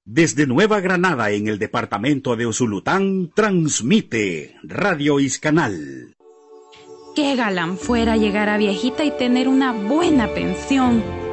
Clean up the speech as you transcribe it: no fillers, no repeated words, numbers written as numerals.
Desde Nueva Granada, en el departamento de Usulután, transmite Radio Iscanal. Qué galán fuera llegar a viejita y tener una buena pensión.